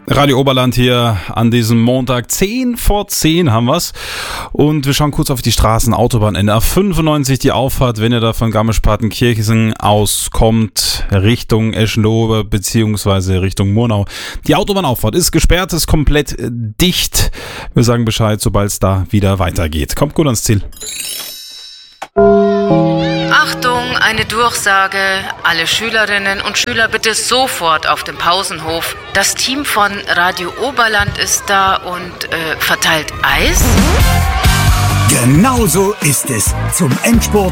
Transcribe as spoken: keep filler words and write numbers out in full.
Radio Oberland hier an diesem Montag, zehn vor zehn haben wir's. Und wir schauen kurz auf die Straßen, Autobahn N R fünfundneunzig, die Auffahrt, wenn ihr da von Garmisch-Partenkirchen auskommt, Richtung Eschenlohe beziehungsweise Richtung Murnau. Die Autobahnauffahrt ist gesperrt, ist komplett dicht. Wir sagen Bescheid, sobald es da wieder weitergeht. Kommt gut ans Ziel. Achtung, eine Durchsage. Alle Schülerinnen und Schüler bitte sofort auf dem Pausenhof. Das Team von Radio Oberland ist da und äh, verteilt Eis. Genau so ist es. Zum Endspurt